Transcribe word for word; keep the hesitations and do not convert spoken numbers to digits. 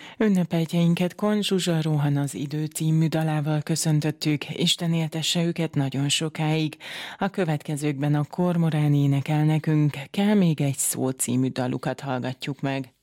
Ünnepeltjeinket Kon Zsuzsa Rohan az Idő című dalával köszöntöttük, Isten éltesse őket nagyon sokáig. A következőkben a Kormorán énekel nekünk, Kell még egy szó című dalukat hallgatjuk meg.